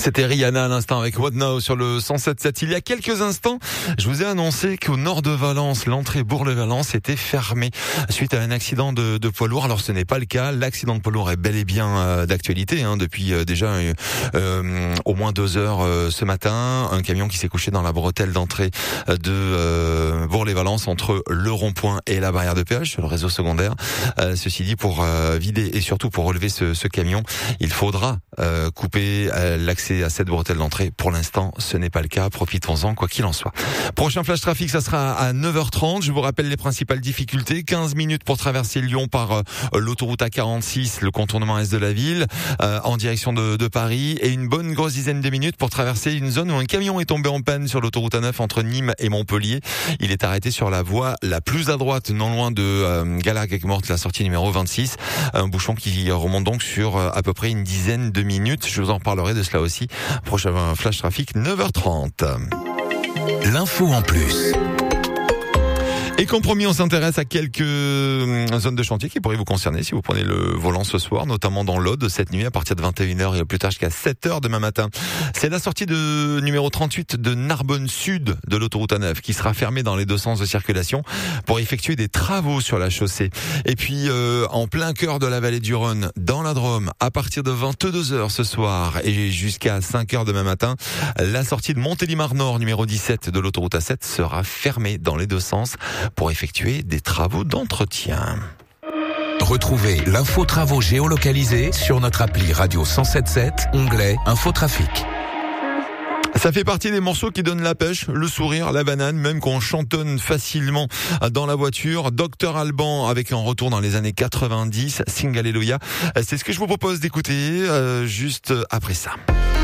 C'était Rihanna à l'instant avec What Now sur le 107.7. Il y a quelques instants, je vous ai annoncé qu'au nord de Valence, l'entrée Bourg-le-Valence était fermée suite à un accident de poids lourd. Alors ce n'est pas le cas. L'accident de poids lourd est bel et bien d'actualité depuis déjà au moins 2 heures ce matin. Un camion qui s'est couché dans la bretelle d'entrée de Bourg-les-Valence entre le rond-point et la barrière de péage sur le réseau secondaire. Ceci dit, pour vider et surtout pour relever ce camion, il faudra couper l'accès à cette bretelle d'entrée. Pour l'instant, ce n'est pas le cas. Profitons-en, quoi qu'il en soit. Prochain flash trafic, ça sera à 9h30. Je vous rappelle les principales difficultés. 15 minutes pour traverser Lyon par l'autoroute A46, le contournement est de la ville, en direction de Paris, et une bonne grosse dizaine de minutes pour traverser une zone où un camion est tombé en panne sur l'autoroute A9 entre Nîmes et Montpellier. Il est arrêté sur la voie la plus à droite, non loin de Galac-Aigues-Mortes, la sortie numéro 26. Un bouchon qui remonte donc sur à peu près une dizaine de minutes. Je vous en parlerai de cela aussi. Prochain flash trafic, 9h30. L'info en plus. Et comme promis, on s'intéresse à quelques zones de chantier qui pourraient vous concerner si vous prenez le volant ce soir, notamment dans l'Aude cette nuit à partir de 21h et au plus tard jusqu'à 7h demain matin. C'est la sortie de numéro 38 de Narbonne Sud de l'autoroute A9 qui sera fermée dans les deux sens de circulation pour effectuer des travaux sur la chaussée. Et puis en plein cœur de la vallée du Rhône, dans la Drôme, à partir de 22h ce soir et jusqu'à 5h demain matin, la sortie de Montélimar Nord numéro 17 de l'autoroute A7 sera fermée dans les deux sens pour effectuer des travaux d'entretien. Retrouvez l'info travaux géolocalisée sur notre appli Radio 107.7, onglet Infotrafic. Ça fait partie des morceaux qui donnent la pêche, le sourire, la banane, même qu'on chantonne facilement dans la voiture. Dr Alban avec un retour dans les années 90, Sing Alléluia. C'est ce que je vous propose d'écouter juste après ça.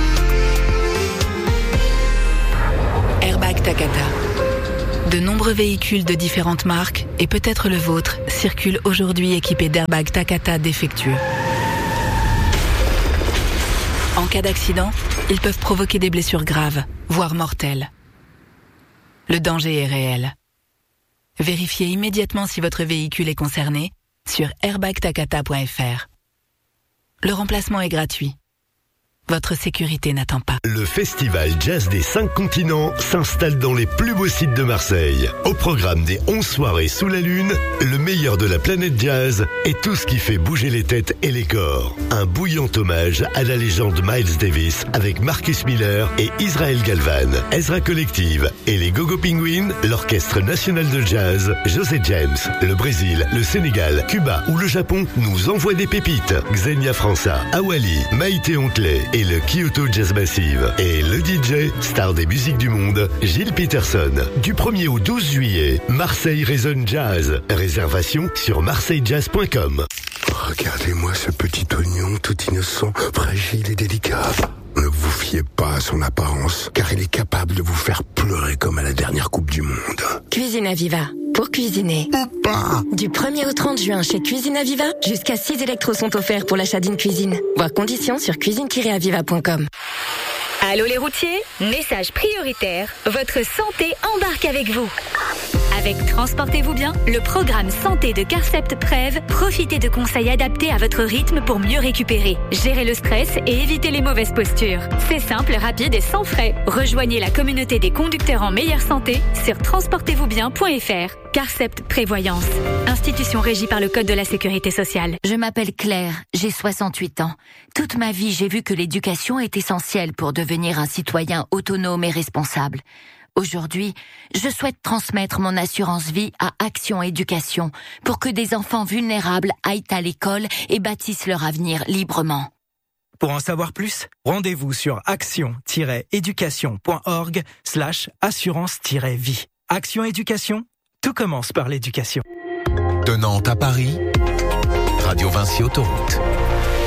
Airbag Takata. De nombreux véhicules de différentes marques, et peut-être le vôtre, circulent aujourd'hui équipés d'airbags Takata défectueux. En cas d'accident, ils peuvent provoquer des blessures graves, voire mortelles. Le danger est réel. Vérifiez immédiatement si votre véhicule est concerné sur airbagtakata.fr. Le remplacement est gratuit. Votre sécurité n'attend pas. Le festival jazz des 5 continents s'installe dans les plus beaux sites de Marseille. Au programme des 11 soirées sous la lune, le meilleur de la planète jazz et tout ce qui fait bouger les têtes et les corps. Un bouillant hommage à la légende Miles Davis avec Marcus Miller et Israel Galvan, Ezra Collective et les Go-Go Penguins, l'Orchestre National de Jazz, José James, le Brésil, le Sénégal, Cuba ou le Japon nous envoient des pépites. Xenia França, Awali, Maïté Ontelet et le Kyoto Jazz Massive. Et le DJ, star des musiques du monde, Gilles Peterson. Du 1er au 12 juillet, Marseille résonne jazz. Réservation sur marseillejazz.com. Regardez-moi ce petit oignon tout innocent, fragile et délicat. Ne vous fiez pas à son apparence, car il est capable de vous faire pleurer comme à la dernière Coupe du Monde. Cuisine Aviva. Pour cuisiner. Papa. Du 1er au 30 juin chez Cuisine Aviva, jusqu'à 6 électros sont offerts pour l'achat d'une cuisine. Voir conditions sur cuisine-aviva.com. Allô les routiers, message prioritaire, votre santé embarque avec vous. Avec Transportez-vous bien, le programme santé de Carcept Prev, profitez de conseils adaptés à votre rythme pour mieux récupérer, gérer le stress et éviter les mauvaises postures. C'est simple, rapide et sans frais. Rejoignez la communauté des conducteurs en meilleure santé sur transportezvousbien.fr. Carcept Prévoyance, institution régie par le Code de la Sécurité sociale. Je m'appelle Claire, j'ai 68 ans. Toute ma vie, j'ai vu que l'éducation est essentielle pour devenir un citoyen autonome et responsable. Aujourd'hui, je souhaite transmettre mon assurance vie à Action Éducation pour que des enfants vulnérables aillent à l'école et bâtissent leur avenir librement. Pour en savoir plus, rendez-vous sur action-éducation.org/assurance-vie. Action Éducation, tout commence par l'éducation. De Nantes à Paris, Radio Vinci Autoroute.